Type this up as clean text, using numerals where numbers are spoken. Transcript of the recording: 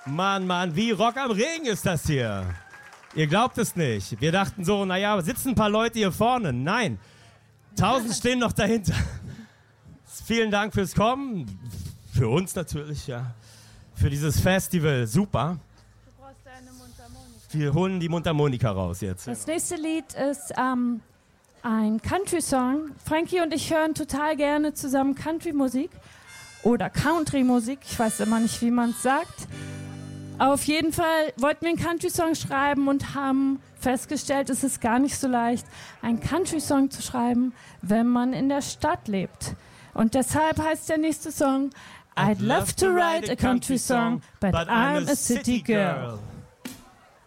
Mann, wie Rock am Ring ist das hier. Ihr glaubt es nicht. Wir dachten so, naja, sitzen ein paar Leute hier vorne. Nein, 1000 stehen noch dahinter. Vielen Dank fürs Kommen. Für uns natürlich, ja. Für dieses Festival, super. Du brauchst deine Mundharmonika. Wir holen die Mundharmonika raus jetzt. Das nächste Lied ist ein Country-Song. Frankie und ich hören total gerne zusammen Country-Musik oder Country-Musik. Ich weiß immer nicht, wie man es sagt. Auf jeden Fall wollten wir einen Country-Song schreiben und haben festgestellt, es ist gar nicht so leicht, einen Country-Song zu schreiben, wenn man in der Stadt lebt. Und deshalb heißt der nächste Song I'd love to write a country song, but I'm a city girl.